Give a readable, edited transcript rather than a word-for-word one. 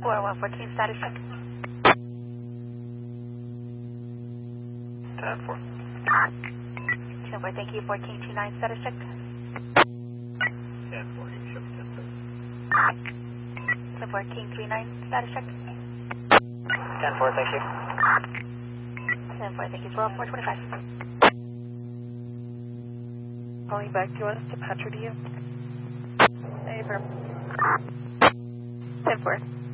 4114, status check. 10-4. 10-4, thank you. 1429, status check. 10-4, you show me 10-4. 10-4, King 39, status check. 10-4, thank you. 10-4, thank you as well. 425. Calling back to us to Petro to you. Affirm. 10-4.